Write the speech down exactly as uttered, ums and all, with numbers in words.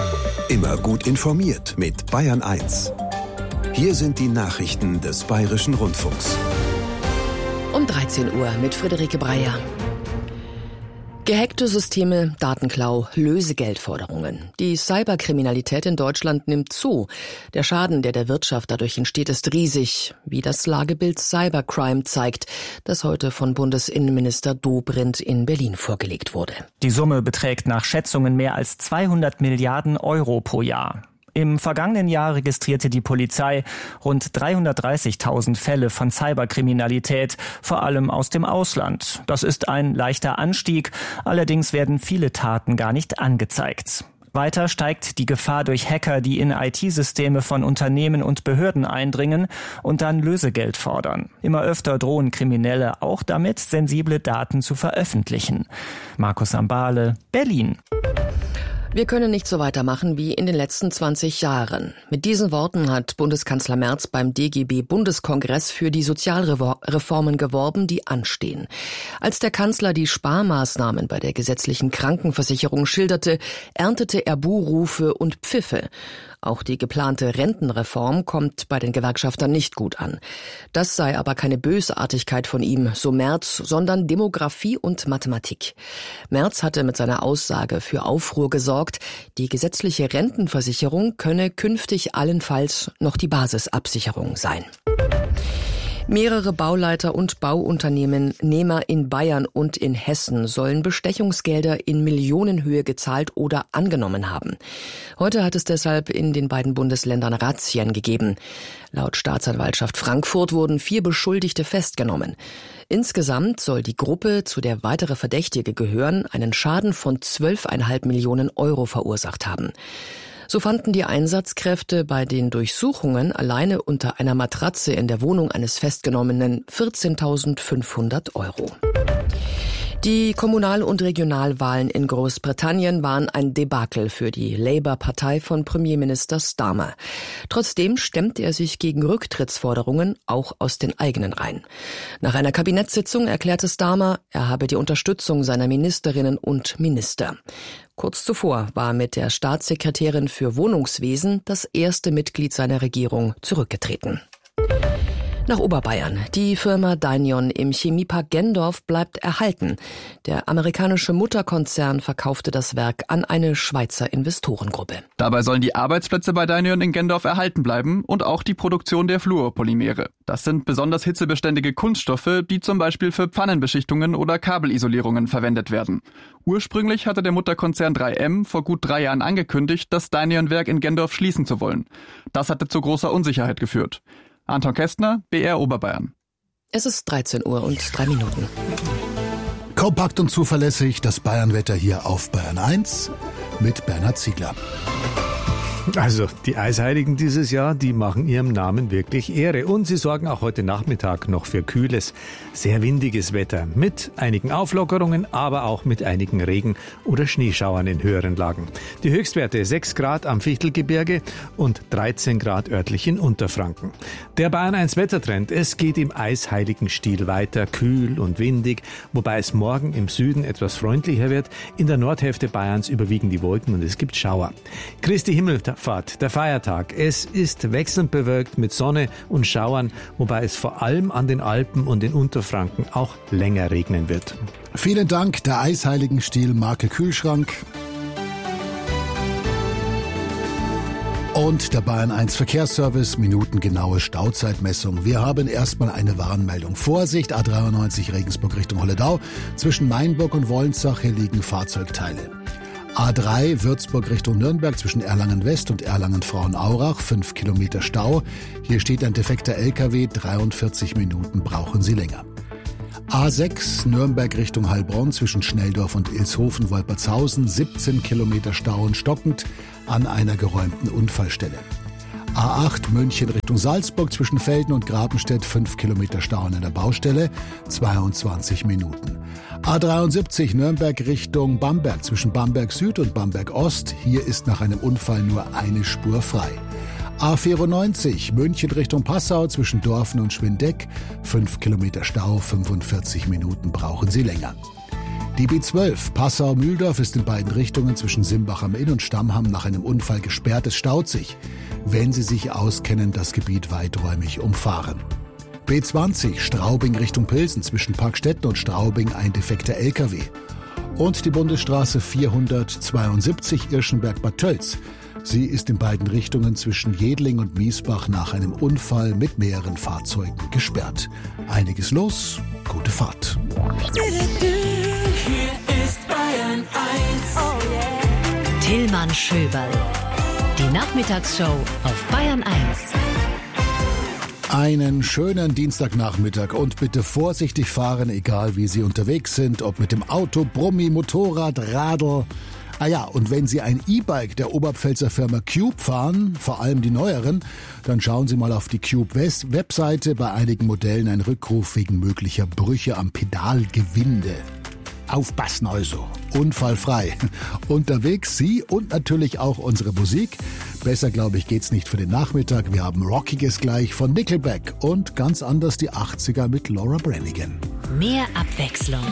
Immer gut informiert mit Bayern eins. Hier sind die Nachrichten des Bayerischen Rundfunks. Um dreizehn Uhr mit Friederike Breyer. Gehackte Systeme, Datenklau, Lösegeldforderungen. Die Cyberkriminalität in Deutschland nimmt zu. Der Schaden, der der Wirtschaft dadurch entsteht, ist riesig, wie das Lagebild Cybercrime zeigt, das heute von Bundesinnenminister Dobrindt in Berlin vorgelegt wurde. Die Summe beträgt nach Schätzungen mehr als zweihundert Milliarden Euro pro Jahr. Im vergangenen Jahr registrierte die Polizei rund dreihundertdreißigtausend Fälle von Cyberkriminalität, vor allem aus dem Ausland. Das ist ein leichter Anstieg, allerdings werden viele Taten gar nicht angezeigt. Weiter steigt die Gefahr durch Hacker, die in I T-Systeme von Unternehmen und Behörden eindringen und dann Lösegeld fordern. Immer öfter drohen Kriminelle auch damit, sensible Daten zu veröffentlichen. Markus Ambale, Berlin. Wir können nicht so weitermachen wie in den letzten zwanzig Jahren. Mit diesen Worten hat Bundeskanzler Merz beim D G B-Bundeskongress für die Sozialreformen geworben, die anstehen. Als der Kanzler die Sparmaßnahmen bei der gesetzlichen Krankenversicherung schilderte, erntete er Buhrufe und Pfiffe. Auch die geplante Rentenreform kommt bei den Gewerkschaftern nicht gut an. Das sei aber keine Bösartigkeit von ihm, so Merz, sondern Demografie und Mathematik. Merz hatte mit seiner Aussage für Aufruhr gesorgt, die gesetzliche Rentenversicherung könne künftig allenfalls noch die Basisabsicherung sein. Mehrere Bauleiter und Bauunternehmer in Bayern und in Hessen sollen Bestechungsgelder in Millionenhöhe gezahlt oder angenommen haben. Heute hat es deshalb in den beiden Bundesländern Razzien gegeben. Laut Staatsanwaltschaft Frankfurt wurden vier Beschuldigte festgenommen. Insgesamt soll die Gruppe, zu der weitere Verdächtige gehören, einen Schaden von zwölf Komma fünf Millionen Euro verursacht haben. So fanden die Einsatzkräfte bei den Durchsuchungen alleine unter einer Matratze in der Wohnung eines Festgenommenen vierzehntausendfünfhundert Euro. Die Kommunal- und Regionalwahlen in Großbritannien waren ein Debakel für die Labour-Partei von Premierminister Starmer. Trotzdem stemmte er sich gegen Rücktrittsforderungen auch aus den eigenen Reihen. Nach einer Kabinettssitzung erklärte Starmer, er habe die Unterstützung seiner Ministerinnen und Minister. Kurz zuvor war mit der Staatssekretärin für Wohnungswesen das erste Mitglied seiner Regierung zurückgetreten. Nach Oberbayern. Die Firma Dynion im Chemiepark Gendorf bleibt erhalten. Der amerikanische Mutterkonzern verkaufte das Werk an eine Schweizer Investorengruppe. Dabei sollen die Arbeitsplätze bei Dynion in Gendorf erhalten bleiben und auch die Produktion der Fluorpolymere. Das sind besonders hitzebeständige Kunststoffe, die zum Beispiel für Pfannenbeschichtungen oder Kabelisolierungen verwendet werden. Ursprünglich hatte der Mutterkonzern drei M vor gut drei Jahren angekündigt, das Dynion-Werk in Gendorf schließen zu wollen. Das hatte zu großer Unsicherheit geführt. Anton Kästner, B R Oberbayern. Es ist dreizehn Uhr und drei Minuten. Kompakt und zuverlässig das Bayernwetter hier auf Bayern eins mit Bernhard Ziegler. Also die Eisheiligen dieses Jahr, die machen ihrem Namen wirklich Ehre. Und sie sorgen auch heute Nachmittag noch für kühles, sehr windiges Wetter. Mit einigen Auflockerungen, aber auch mit einigen Regen- oder Schneeschauern in höheren Lagen. Die Höchstwerte sechs Grad am Fichtelgebirge und dreizehn Grad örtlich in Unterfranken. Der Bayern eins Wettertrend, es geht im eisheiligen Stil weiter, kühl und windig, wobei es morgen im Süden etwas freundlicher wird. In der Nordhälfte Bayerns überwiegen die Wolken und es gibt Schauer. Christi Himmelfahrt, der Feiertag. Es ist wechselnd bewölkt mit Sonne und Schauern, wobei es vor allem an den Alpen und in Unterfranken auch länger regnen wird. Vielen Dank, der eisheiligen Stil Marke Kühlschrank. Und der Bayern eins Verkehrsservice, minutengenaue Stauzeitmessung. Wir haben erstmal eine Warnmeldung. Vorsicht, A dreiundneunzig Regensburg Richtung Holledau. Zwischen Mainburg und Wollentzach, hier liegen Fahrzeugteile. A drei Würzburg Richtung Nürnberg zwischen Erlangen West und Erlangen-Frauenaurach, fünf Kilometer Stau. Hier steht ein defekter L K W, dreiundvierzig Minuten brauchen Sie länger. A sechs Nürnberg Richtung Heilbronn zwischen Schnelldorf und Ilshofen-Wolpertshausen, siebzehn Kilometer Stau und stockend an einer geräumten Unfallstelle. A acht München Richtung Salzburg zwischen Velden und Grabenstedt, fünf Kilometer Stau an einer Baustelle, zweiundzwanzig Minuten. A dreiundsiebzig Nürnberg Richtung Bamberg zwischen Bamberg Süd und Bamberg Ost, hier ist nach einem Unfall nur eine Spur frei. A vierundneunzig München Richtung Passau zwischen Dorfen und Schwindeck, fünf Kilometer Stau, fünfundvierzig Minuten brauchen Sie länger. Die B zwölf Passau-Mühldorf ist in beiden Richtungen zwischen Simbach am Inn und Stammham nach einem Unfall gesperrt. Es staut sich. Wenn Sie sich auskennen, das Gebiet weiträumig umfahren. B zwanzig Straubing Richtung Pilsen zwischen Parkstetten und Straubing ein defekter L K W. Und die Bundesstraße vierhundertzweiundsiebzig Irschenberg-Bad Tölz. Sie ist in beiden Richtungen zwischen Jedling und Miesbach nach einem Unfall mit mehreren Fahrzeugen gesperrt. Einiges los, gute Fahrt. Hier ist Bayern eins. Oh yeah. Tillmann Schöberl. Die Nachmittagsshow auf Bayern eins. Einen schönen Dienstagnachmittag und bitte vorsichtig fahren, egal wie Sie unterwegs sind, ob mit dem Auto, Brummi, Motorrad, Radl. Ah ja, und wenn Sie ein E-Bike der Oberpfälzer Firma Cube fahren, vor allem die neueren, dann schauen Sie mal auf die Cube-Webseite. Bei einigen Modellen ein Rückruf wegen möglicher Brüche am Pedalgewinde. Aufpassen also, unfallfrei. Unterwegs Sie und natürlich auch unsere Musik. Besser, glaube ich, geht's nicht für den Nachmittag. Wir haben Rockiges gleich von Nickelback und ganz anders die achtziger mit Laura Branigan. Mehr Abwechslung